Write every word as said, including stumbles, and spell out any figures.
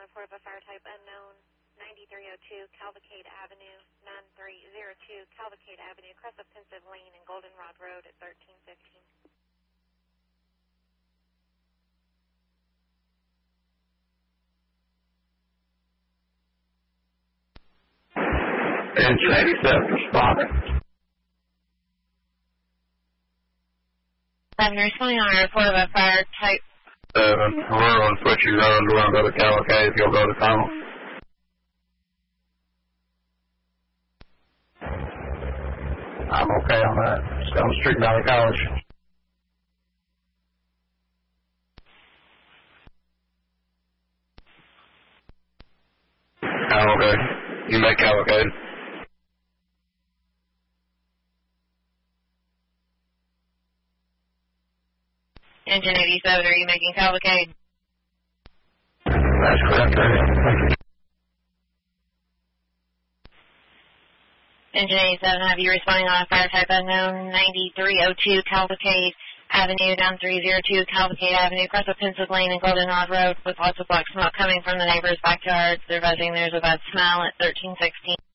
on report of a fire type unknown, ninety-three oh two Cavalcade Avenue, nine three oh two Cavalcade Avenue, Crescent Pensive Lane and Goldenrod Road at thirteen fifteen. Engine eighty-seven, responding. I'm responding on a report of a fire type. Seven, we're on Fletcher Road, we're going to go to Cavalcade if you'll go to Tunnel. I'm okay on that. It's down the street down to College. Cavalcade. You make Cavalcade. Engine eighty-seven, are you making Cavalcade? That's correct, sir. Engine eighty-seven, have you responding on a fire type unknown, ninety-three oh two Cavalcade Avenue, nine three oh two Cavalcade Avenue, Crescent Pensive Lane and Goldenrod Road with lots of black smoke coming from the neighbor's backyard. They're buzzing there's a bad smell at thirteen sixteen.